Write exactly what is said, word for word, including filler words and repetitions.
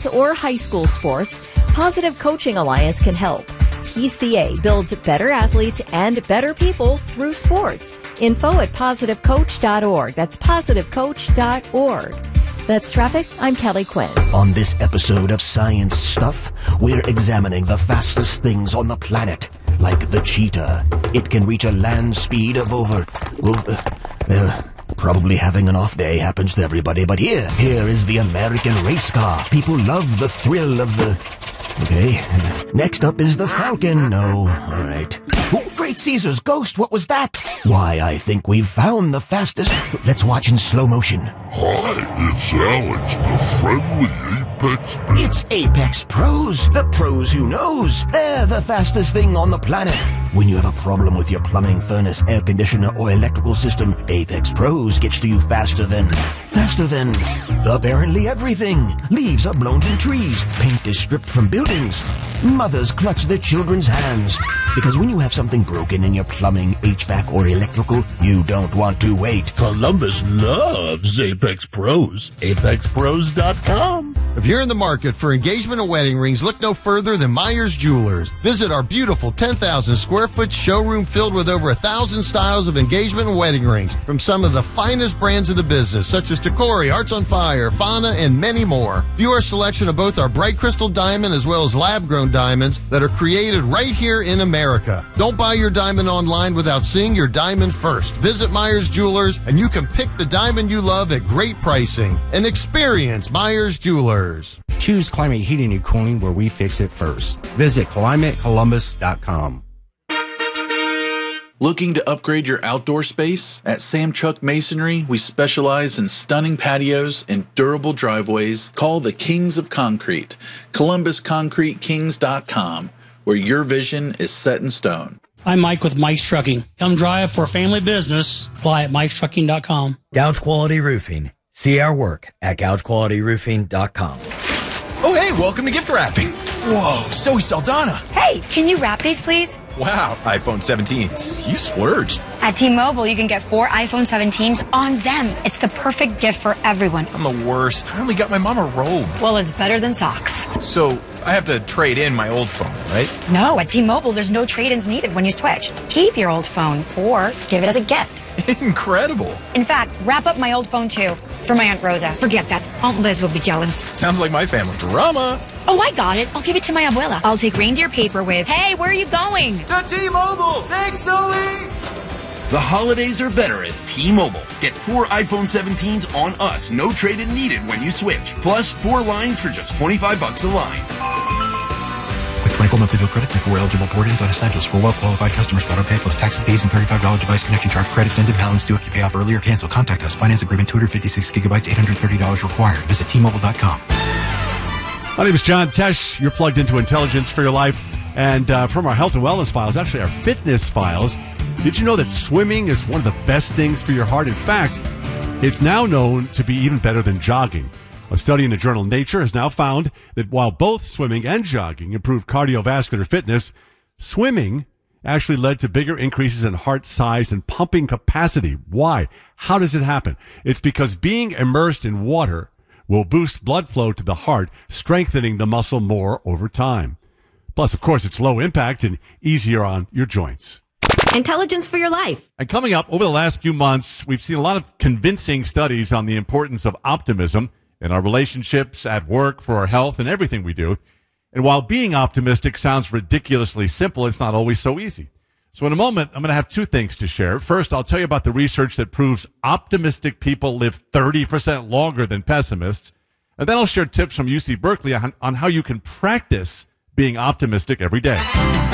or high school sports, Positive Coaching Alliance can help. P C A builds better athletes and better people through sports. Info at positive coach dot org. That's positive coach dot org. That's Traffic. I'm Kelly Quinn. On this episode of Science Stuff, we're examining the fastest things on the planet, like the cheetah. It can reach a land speed of over... over well, probably having an off day happens to everybody, but here, here is the American race car. People love the thrill of the... Okay. Next up is the Falcon. No, all right. Oh, Great Caesar's ghost, what was that? Why, I think we've found the fastest... Let's watch in slow motion. Hi, it's Alex, the friendly Apex... It's Apex Pros, the pros who knows. They're the fastest thing on the planet. When you have a problem with your plumbing, furnace, air conditioner, or electrical system, Apex Pros gets to you faster than... Faster than... apparently everything. Leaves are blown from trees. Paint is stripped from buildings. Mothers clutch their children's hands. Because when you have something broken in your plumbing, H V A C, or electrical, you don't want to wait. Columbus loves Apex Pros. Apex Pros dot com. If you're in the market for engagement and wedding rings, look no further than Myers Jewelers. Visit our beautiful ten thousand square foot showroom filled with over a thousand styles of engagement and wedding rings from some of the finest brands of the business, such as Tacori, Arts on Fire, Fauna, and many more. View our selection of both our bright crystal diamond as well as lab-grown diamonds that are created right here in America. Don't buy your diamond online without seeing your diamond first. Visit Myers Jewelers and you can pick the diamond you love at great pricing. And experience Myers Jewelers. Choose Climate Heating and Cooling, where we fix it first. Visit climate columbus dot com. Looking to upgrade your outdoor space? At Samchuk Masonry, we specialize in stunning patios and durable driveways. Call the Kings of Concrete, columbus concrete kings dot com, where your vision is set in stone. I'm Mike with Mike's Trucking. Come drive for a family business. Apply at mikes trucking dot com. Gouge Quality Roofing. See our work at gouge quality roofing dot com. Oh, hey, welcome to gift wrapping. Whoa, Zoe Saldana. Hey, can you wrap these, please? Wow, iPhone seventeens. You splurged. At T-Mobile, you can get four iPhone seventeens on them. It's the perfect gift for everyone. I'm the worst. I only got my mom a robe. Well, it's better than socks. So, I have to trade in my old phone, right? No, at T-Mobile, there's no trade-ins needed when you switch. Keep your old phone or give it as a gift. Incredible. In fact, wrap up my old phone, too. For my Aunt Rosa. Forget that. Aunt Liz will be jealous. Sounds like my family. Drama. Oh, I got it. I'll give it to my abuela. I'll take reindeer paper with, hey, where are you going? To T-Mobile. Thanks, Zoe. The holidays are better at T-Mobile. Get four iPhone seventeens on us. No trade-in needed when you switch. Plus, four lines for just twenty-five bucks a line. With twenty-four monthly bill credits and four eligible port-ins on Essentials for well-qualified customers. Auto pay plus taxes, fees, and thirty-five dollars device connection charge. Credits ended. Balance due if you pay off early or cancel. Contact us. Finance agreement two hundred fifty-six gigabytes, eight hundred thirty dollars required. Visit T Mobile dot com. My name is John Tesh. You're plugged into Intelligence for Your Life. And uh, from our health and wellness files, actually our fitness files, did you know that swimming is one of the best things for your heart? In fact, it's now known to be even better than jogging. A study in the journal Nature has now found that while both swimming and jogging improve cardiovascular fitness, swimming actually led to bigger increases in heart size and pumping capacity. Why? How does it happen? It's because being immersed in water will boost blood flow to the heart, strengthening the muscle more over time. Plus, of course, it's low impact and easier on your joints. Intelligence for Your Life. And coming up, over the last few months, we've seen a lot of convincing studies on the importance of optimism in our relationships, at work, for our health, and everything we do. And while being optimistic sounds ridiculously simple, it's not always so easy. So in a moment, I'm going to have two things to share. First, I'll tell you about the research that proves optimistic people live thirty percent longer than pessimists. And then I'll share tips from U C Berkeley on, on how you can practice being optimistic every day.